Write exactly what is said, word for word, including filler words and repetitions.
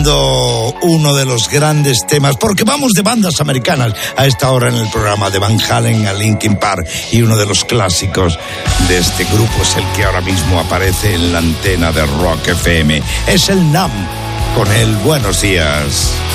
escuchando uno de los grandes temas, porque vamos de bandas americanas a esta hora en el programa, de Van Halen a Linkin Park, y uno de los clásicos de este grupo es el que ahora mismo aparece en la antena de Rock F M. Es el Numb, con el Buenos Días.